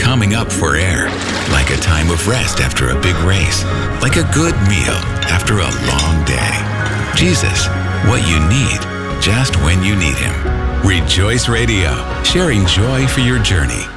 coming up for air, like a time of rest after a big race, like a good meal after a long day. Jesus, what you need, just when you need him. Rejoice Radio, sharing joy for your journey.